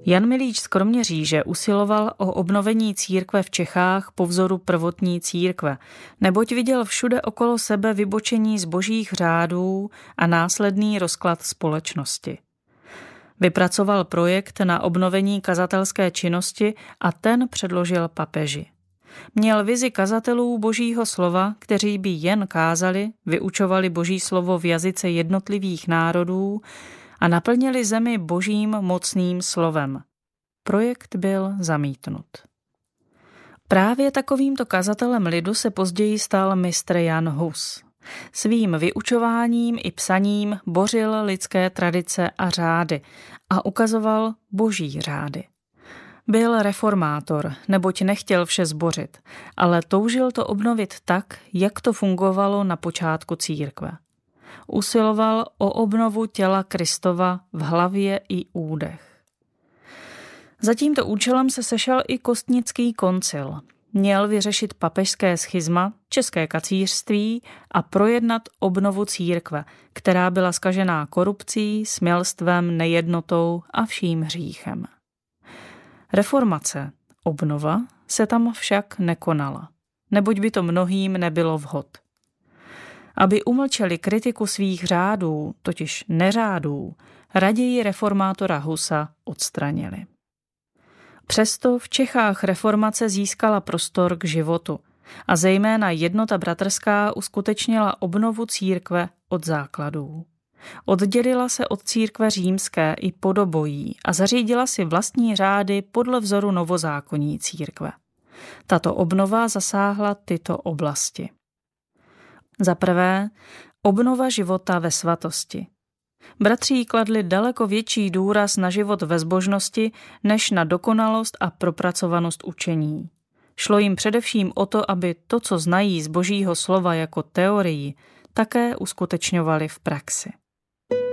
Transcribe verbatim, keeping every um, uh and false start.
Jan Milíč z Kroměříže usiloval o obnovení církve v Čechách po vzoru prvotní církve, neboť viděl všude okolo sebe vybočení z božích řádů a následný rozklad společnosti. Vypracoval projekt na obnovení kazatelské činnosti a ten předložil papeži. Měl vizi kazatelů božího slova, kteří by jen kázali, vyučovali boží slovo v jazyce jednotlivých národů a naplnili zemi božím mocným slovem. Projekt byl zamítnut. Právě takovýmto kazatelem lidu se později stal mistr Jan Hus. Svým vyučováním i psaním bořil lidské tradice a řády a ukazoval boží řády. Byl reformátor, neboť nechtěl vše zbořit, ale toužil to obnovit tak, jak to fungovalo na počátku církve. Usiloval o obnovu těla Kristova v hlavě i údech. Za tímto účelem se sešel i Kostnický koncil. Měl vyřešit papežské schizma, české kacířství a projednat obnovu církve, která byla zkažená korupcí, smělstvem, nejednotou a vším hříchem. Reformace, obnova, se tam však nekonala, neboť by to mnohým nebylo vhod. Aby umlčeli kritiku svých řádů, totiž neřádů, raději reformátora Husa odstranili. Přesto v Čechách reformace získala prostor k životu a zejména Jednota bratrská uskutečnila obnovu církve od základů. Oddělila se od církve římské i podobojí a zařídila si vlastní řády podle vzoru novozákonní církve. Tato obnova zasáhla tyto oblasti. Za prvé, obnova života ve svatosti. Bratří kladli daleko větší důraz na život ve zbožnosti, než na dokonalost a propracovanost učení. Šlo jim především o to, aby to, co znají z božího slova jako teorii, také uskutečňovali v praxi.